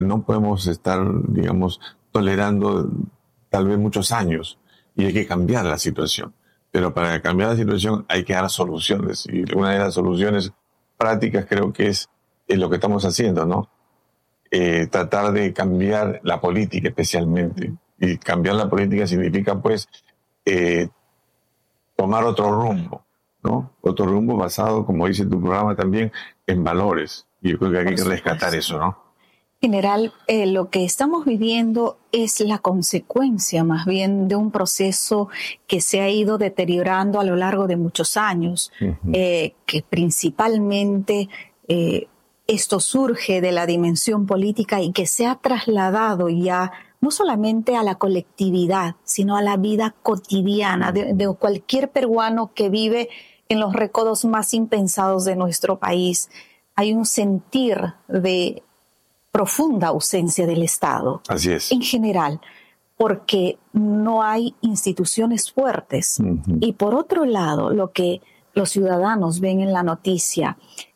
no podemos estar, digamos, tolerando tal vez muchos años y hay que cambiar la situación. Pero para cambiar la situación hay que dar soluciones y una de las soluciones prácticas creo que es lo que estamos haciendo, ¿no? Tratar de cambiar la política especialmente. Y cambiar la política significa, pues, tomar otro rumbo, ¿no? Otro rumbo basado, como dice tu programa también, en valores. Y yo creo que hay que rescatar eso, ¿no? General, lo que estamos viviendo es la consecuencia más bien de un proceso que se ha ido deteriorando a lo largo de muchos años, que principalmente esto surge de la dimensión política y que se ha trasladado ya no solamente a la colectividad, sino a la vida cotidiana de cualquier peruano que vive en los recodos más impensados de nuestro país. Hay un sentir de profunda ausencia del Estado. Así es. En general, porque no hay instituciones fuertes. Y por otro lado, lo que los ciudadanos ven en la noticia,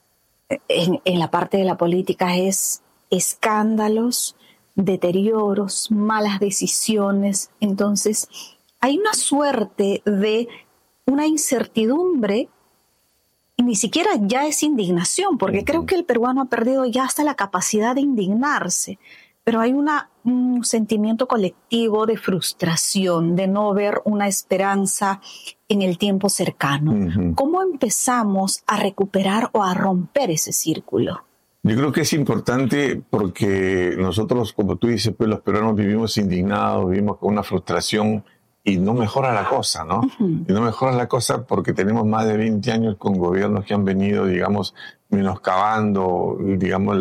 en la parte de la política, es escándalos, deterioros, malas decisiones. Entonces, hay una suerte de una incertidumbre y ni siquiera ya es indignación, porque creo que el peruano ha perdido ya hasta la capacidad de indignarse, pero hay un sentimiento colectivo de frustración, de no ver una esperanza en el tiempo cercano. ¿Cómo empezamos a recuperar o a romper ese círculo? Yo creo que es importante porque nosotros, como tú dices, pues los peruanos vivimos indignados, vivimos con una frustración y no mejora la cosa, ¿no? Y no mejora la cosa porque tenemos más de 20 años con gobiernos que han venido, digamos, menoscabando, digamos,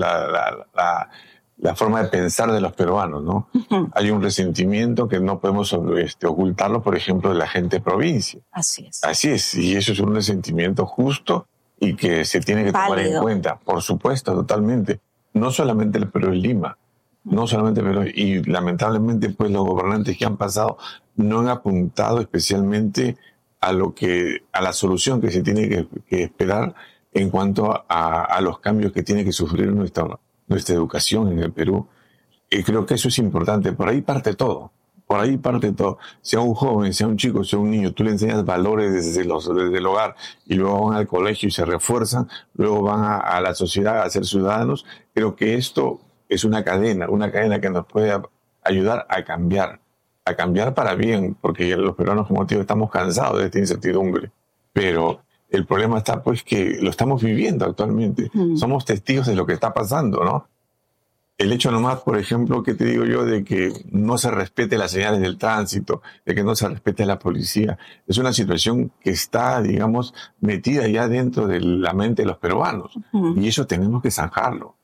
la forma de pensar de los peruanos, ¿no? Hay un resentimiento que no podemos ocultarlo, por ejemplo, de la gente de provincia. Así es. Así es, y eso es un resentimiento justo y que se tiene que tomar en cuenta, por supuesto, totalmente. No solamente el Perú es Lima, no solamente Perú, y lamentablemente pues los gobernantes que han pasado no han apuntado especialmente a la solución que se tiene que esperar en cuanto a los cambios que tiene que sufrir nuestra educación en el Perú. Y creo que eso es importante, por ahí parte todo. Por ahí parte todo. Sea un joven, sea un chico, sea un niño, tú le enseñas valores desde el hogar y luego van al colegio y se refuerzan, luego van a la sociedad a ser ciudadanos. Creo que esto es una cadena que nos puede ayudar a cambiar para bien, porque los peruanos, como te digo, estamos cansados de esta incertidumbre. Pero el problema está pues que lo estamos viviendo actualmente. Somos testigos de lo que está pasando, ¿no? El hecho nomás, por ejemplo, que te digo yo, de que no se respete las señales del tránsito, de que no se respete la policía, es una situación que está, digamos, metida ya dentro de la mente de los peruanos. Y eso tenemos que zanjarlo.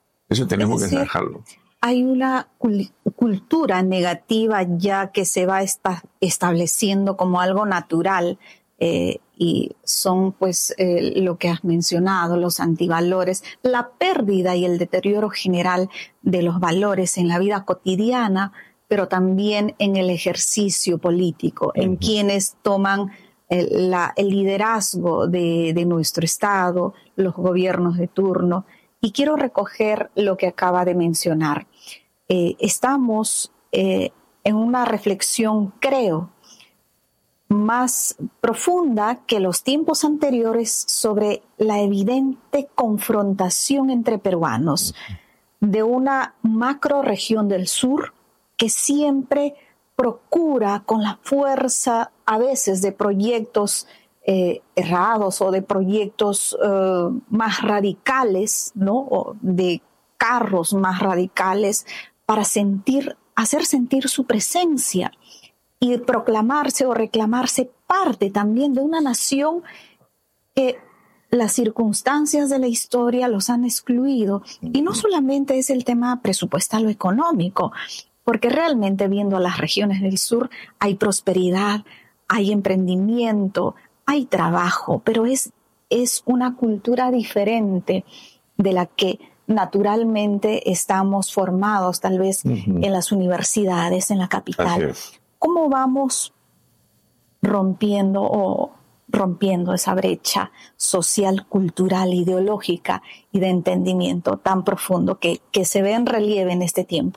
Hay una cultura negativa ya que se va estableciendo como algo natural. Y son pues lo que has mencionado, los antivalores, la pérdida y el deterioro general de los valores en la vida cotidiana, pero también en el ejercicio político, en quienes toman el liderazgo de nuestro Estado, los gobiernos de turno. Y quiero recoger lo que acaba de mencionar. Estamos en una reflexión, creo, más profunda que los tiempos anteriores sobre la evidente confrontación entre peruanos de una macroregión del sur que siempre procura con la fuerza a veces de proyectos errados o de proyectos más radicales, ¿no? O de carros más radicales para hacer sentir su presencia y proclamarse o reclamarse parte también de una nación que las circunstancias de la historia los han excluido. Y no solamente es el tema presupuestal o económico, porque realmente viendo a las regiones del sur hay prosperidad, hay emprendimiento, hay trabajo, pero es una cultura diferente de la que naturalmente estamos formados tal vez en las universidades, en la capital. ¿Cómo vamos rompiendo esa brecha social, cultural, ideológica y de entendimiento tan profundo que se ve en relieve en este tiempo?